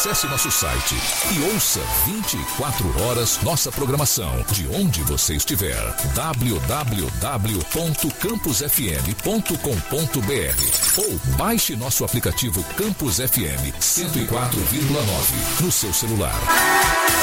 Acesse nosso site e ouça 24 horas nossa programação, de onde você estiver. www.campusfm.com.br ou baixe nosso aplicativo Campus FM 104,9 no seu celular.